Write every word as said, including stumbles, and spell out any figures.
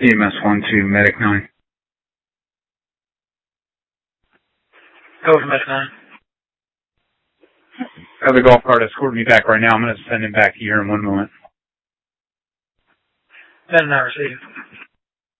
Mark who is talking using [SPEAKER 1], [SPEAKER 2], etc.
[SPEAKER 1] E M S one two, Medic nine.
[SPEAKER 2] Go for Medic nine.
[SPEAKER 1] Have the golf cart escort me back right now. I'm going to send him back here in one moment.
[SPEAKER 2] Medic nine received.